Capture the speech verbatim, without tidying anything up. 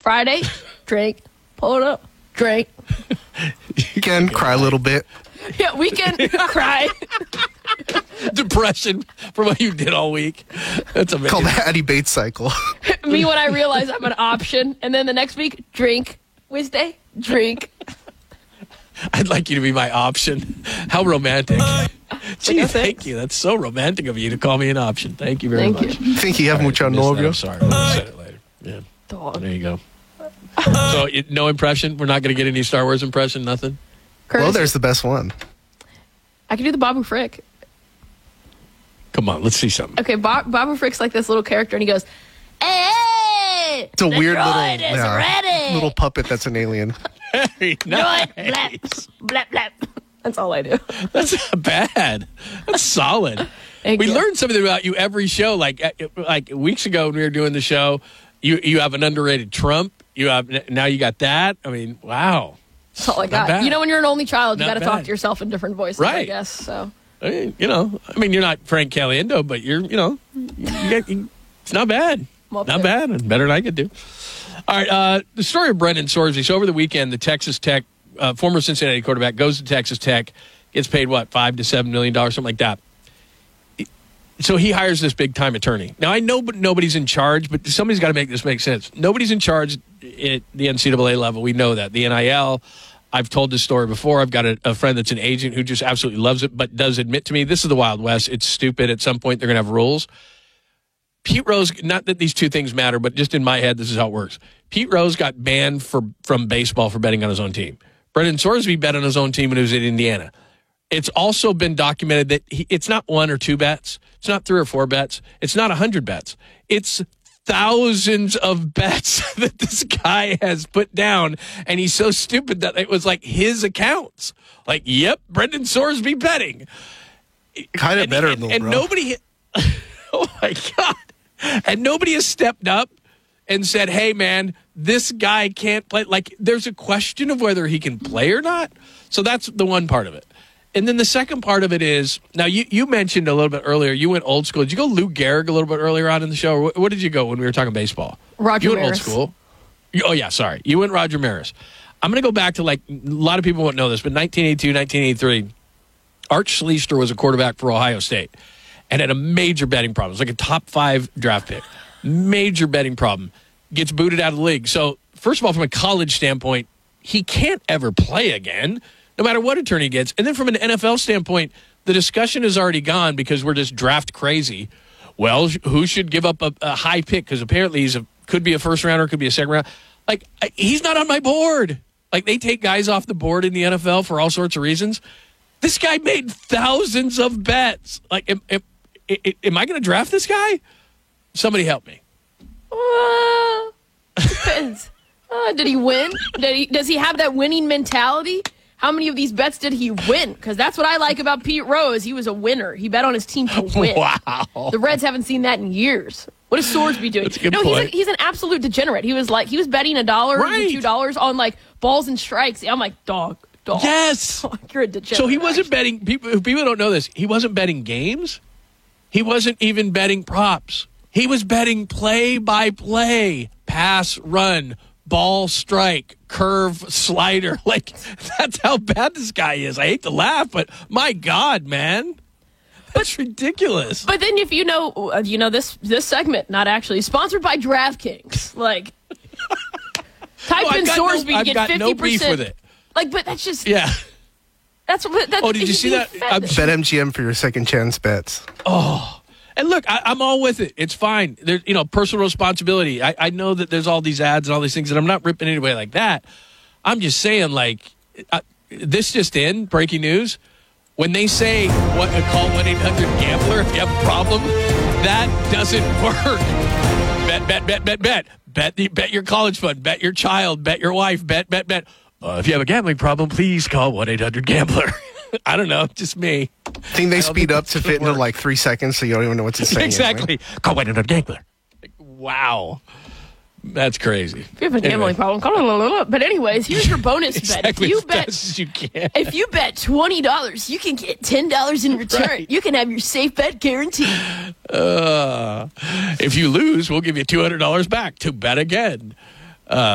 Friday, drink. Pull it up, drink. Weekend, cry a little bit. Yeah, weekend, cry. Depression for what you did all week. That's amazing. Called the Hattie Bates cycle. Me when I realize I'm an option, and then the next week, drink. Wednesday, drink. I'd like you to be my option. How romantic. Gee, Like thank you. That's so romantic of you to call me an option. Thank you very Thank much. you. Think you have mucho I missed that. novio? I'm sorry. We'll say it later. Yeah. Dog. There you go. So, it, no impression? We're not going to get any Star Wars impression? Nothing? Curtis, Well, there's the best one. I can do the Babu Frick. Come on, let's see something. Okay, Bob, Babu Frick's like this little character, and he goes, "Hey, It's a the weird little, droid is yeah, ready. little puppet that's an alien. Very Droid, nice. blap, blap, blap." That's all I do. That's not bad. That's solid. Thank we you. learn something about you every show. Like uh, like weeks ago when we were doing the show, you you have an underrated Trump. You have now you got that. I mean, wow. That's all I Not got. bad. You know, when you're an only child, you Not got to talk bad. to yourself in different voices, I Right. guess. So I mean, you know, I mean, you're not Frank Caliendo, but you're, you know, you get, you, it's not bad. Well, not good. bad. And better than I could do. All right. Uh, the story of Brendan Sorsby. So over the weekend, the Texas Tech, uh, former Cincinnati quarterback, goes to Texas Tech, gets paid, what, five to seven million dollars, something like that. So he hires this big-time attorney. Now, I know but nobody's in charge, but somebody's got to make this make sense. Nobody's in charge at the N C double A level. We know that. The N I L, I've told this story before. I've got a, a friend that's an agent who just absolutely loves it, but does admit to me, this is the Wild West. It's stupid. At some point, they're going to have rules. Pete Rose, not that these two things matter, but just in my head, this is how it works. Pete Rose got banned for, from baseball for betting on his own team. Brendan Sorsby bet on his own team when he was at Indiana. It's also been documented that he, it's not one or two bets. It's not three or four bets. It's not a hundred bets. It's thousands of bets that this guy has put down. And he's so stupid that it was like his accounts. Like, yep, Brendan Sorsby betting. Kind of And- better and, than and bro. nobody, oh my God. And nobody has stepped up and said, hey, man, this guy can't play. Like, there's a question of whether he can play or not. So that's the one part of it. And then the second part of it is, now you, you mentioned a little bit earlier, you went old school. Did you go Lou Gehrig a little bit earlier on in the show? Or what, what did you go when we were talking baseball? Roger You went Maris. old school. You- oh, yeah, sorry. You went Roger Maris. I'm going to go back to, like, a lot of people won't know this, but nineteen eighty-two, nineteen eighty-three, Arch Schleister was a quarterback for Ohio State and had a major betting problem. It was like a top five draft pick. Major betting problem. Gets booted out of the league. So, first of all, from a college standpoint, he can't ever play again, no matter what attorney gets. And then from an N F L standpoint, the discussion is already gone because we're just draft crazy. Well, who should give up a, a high pick? Because apparently he's a, could be a first rounder, could be a second round. Like, I, he's not on my board. Like, they take guys off the board in the N F L for all sorts of reasons. This guy made thousands of bets. Like, am, am, am I going to draft this guy? Somebody help me. Uh, depends. Uh, did he win? Did he, does he have that winning mentality? How many of these bets did he win? Because that's what I like about Pete Rose. He was a winner. He bet on his team to win. Wow. The Reds haven't seen that in years. What is Sorsby doing? That's a good no, he's, a, point. he's an absolute degenerate. He was like he was betting a dollar Right. to two dollars on like balls and strikes. I'm like, dog, dog. Yes. You're a degenerate. So he wasn't actually. betting. People, people don't know this. He wasn't betting games. He wasn't even betting props. He was betting play by play, pass, run, ball, strike, curve, slider. Like, that's how bad this guy is. I hate to laugh, but my God, man. That's ridiculous. But then, if you know, uh, you know this this segment, not actually sponsored by DraftKings. Like, type No, I've in got no- Sorsby, I've get got fifty no percent. beef with it. Like, but that's just Yeah. that's what. That's, Oh, did you he's see being that? fed I'm this. Bet M G M for your second chance bets. And look, I, I'm all with it. It's fine. There's, you know, personal responsibility. I, I know that there's all these ads and all these things, and I'm not ripping anybody like that. I'm just saying, like, uh, this just in, breaking news. When they say, what, call one eight hundred gambler if you have a problem, that doesn't work. Bet, bet, bet, bet, bet. Bet, the, bet your college fund. Bet your child. Bet your wife. Bet, bet, bet. Uh, if you have a gambling problem, please call one eight hundred gambler. I don't know. Just me. I think they I don't speed think up that's to gonna fit into work. like three seconds, so you don't even know what it's saying. Exactly. Call one eight hundred gambler. Like, wow. That's crazy. If you have a gambling Anyway. problem, call blah, blah, blah. But anyways, here's your bonus Exactly. bet. If you as bet, fast as you can. if you bet twenty dollars, you can get ten dollars in return. Right. You can have your safe bet guaranteed. Uh, if you lose, we'll give you two hundred dollars back to bet again. Uh,